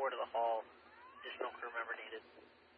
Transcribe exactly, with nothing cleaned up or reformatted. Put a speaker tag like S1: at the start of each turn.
S1: four to the hall. Additional crew member needed.